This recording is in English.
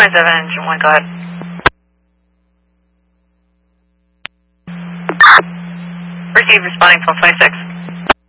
27, engine 1, go ahead. Receive, responding 1226.